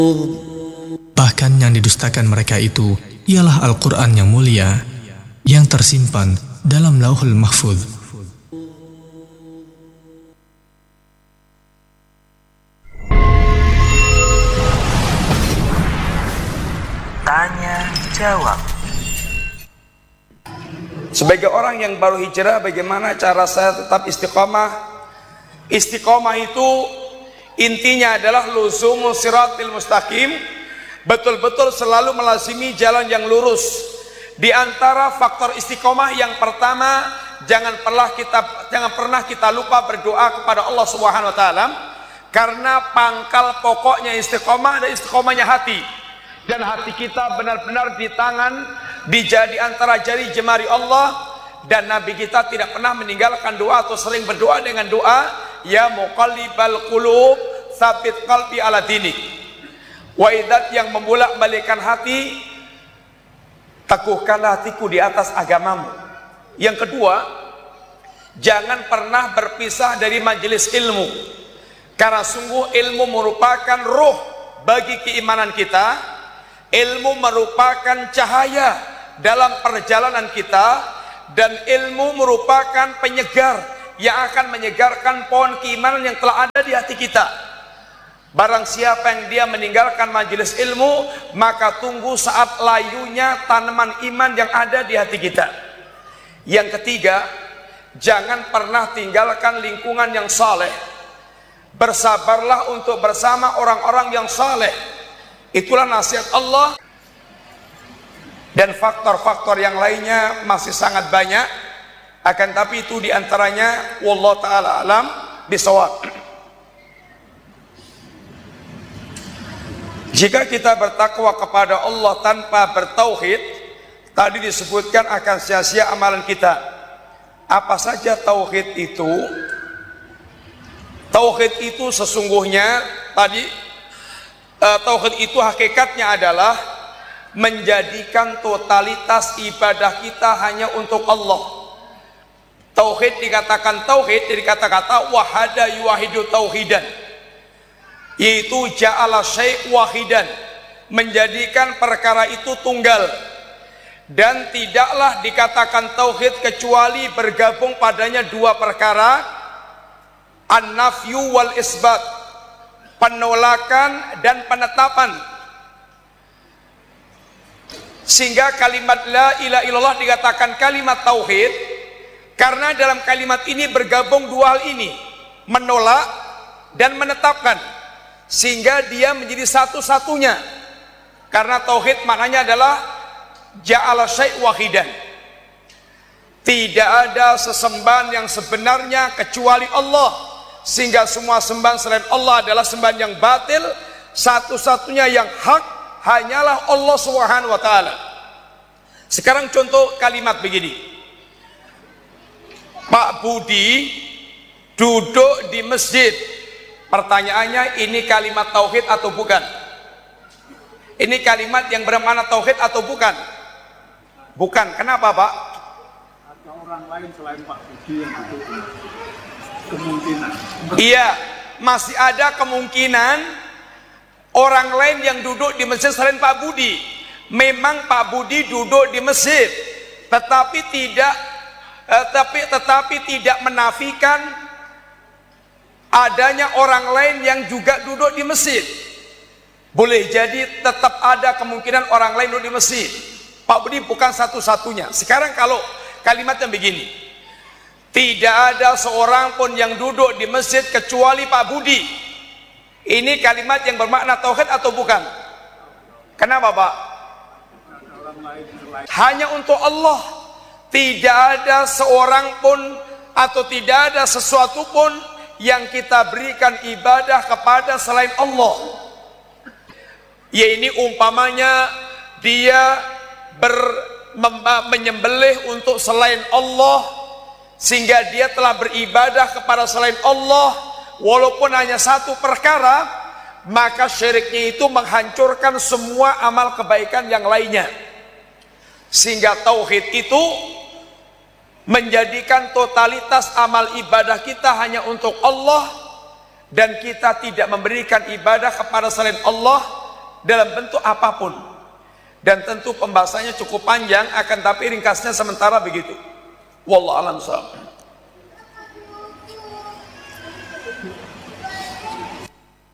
Bahkan yang didustakan mereka itu ialah Al-Quran yang mulia, yang tersimpan dalam Lauhul Mahfuz. Tanya jawab. Sebagai orang yang baru hijrah, bagaimana cara saya tetap istiqomah? Istiqomah itu intinya adalah luzumus siratil mustaqim, betul-betul selalu melazimi jalan yang lurus. Di antara faktor istiqomah yang pertama, jangan pernah kita lupa berdoa kepada Allah Subhanahu wa taala, karena pangkal pokoknya istiqomah adalah istiqomahnya hati. Dan hati kita benar-benar di tangan, di antara jari jemari Allah. Dan Nabi kita tidak pernah meninggalkan doa atau sering berdoa dengan doa, ya muqallibal qulub tsabit qalbi ala dinik. Waidat yang membolak-balikkan hati, teguhkanlah hatiku di atas agamamu. Yang kedua, jangan pernah berpisah dari majelis ilmu, karena sungguh ilmu merupakan ruh bagi keimanan kita. Ilmu merupakan cahaya dalam perjalanan kita, dan ilmu merupakan penyegar yang akan menyegarkan pohon keimanan yang telah ada di hati kita. Barang siapa yang dia meninggalkan majelis ilmu, maka tunggu saat layunya tanaman iman yang ada di hati kita. Yang ketiga, jangan pernah tinggalkan lingkungan yang saleh. Bersabarlah untuk bersama orang-orang yang saleh. Itulah nasihat Allah. Dan faktor-faktor yang lainnya masih sangat banyak, akan tapi itu diantaranya wallahu ta'ala alam bisawab. Jika kita bertakwa kepada Allah tanpa bertauhid, tadi disebutkan akan sia-sia amalan kita. Apa saja tauhid itu? Tauhid itu sesungguhnya tauhid itu hakikatnya adalah menjadikan totalitas ibadah kita hanya untuk Allah. Tauhid dikatakan tauhid dari kata-kata wahada yuwahidu tauhidan, yaitu ja'ala syai' wahidan, menjadikan perkara itu tunggal. Dan tidaklah dikatakan tauhid kecuali bergabung padanya dua perkara, an-nafyu wal isbat, penolakan dan penetapan. Sehingga kalimat la ilaha illallah dikatakan kalimat tauhid, karena dalam kalimat ini bergabung dua hal ini, menolak dan menetapkan, sehingga dia menjadi satu-satunya. Karena tauhid maknanya adalah ja'ala syai' wahidan, tidak ada sesembahan yang sebenarnya kecuali Allah, sehingga semua sembahan selain Allah adalah sembahan yang batil. Satu-satunya yang hak hanyalah Allah Subhanahu wa ta'ala. Sekarang contoh kalimat begini, Pak Budi duduk di masjid. Pertanyaannya, ini kalimat tauhid atau bukan? Ini kalimat yang bermakna tauhid atau bukan? Bukan. Kenapa, Pak? Ada orang lain selain Pak Budi yang duduk. Kemungkinan. Iya, masih ada kemungkinan orang lain yang duduk di masjid selain Pak Budi. Memang Pak Budi duduk di masjid, tetapi tidak menafikan adanya orang lain yang juga duduk di masjid. Boleh jadi tetap ada kemungkinan orang lain duduk di masjid. Pak Budi bukan satu-satunya. Sekarang kalau kalimatnya begini, tidak ada seorang pun yang duduk di masjid kecuali Pak Budi. Ini kalimat yang bermakna tauhid atau bukan? Kenapa, Pak? Hanya untuk Allah. Tidak ada seorang pun atau tidak ada sesuatu pun yang kita berikan ibadah kepada selain Allah. Ya, ini umpamanya dia menyembelih untuk selain Allah, sehingga dia telah beribadah kepada selain Allah, walaupun hanya satu perkara, maka syiriknya itu menghancurkan semua amal kebaikan yang lainnya. Sehingga tauhid itu menjadikan totalitas amal ibadah kita hanya untuk Allah, dan kita tidak memberikan ibadah kepada selain Allah, dalam bentuk apapun. Dan tentu pembahasannya cukup panjang, akan tapi ringkasnya sementara begitu. Wallahu a'lam bishawab.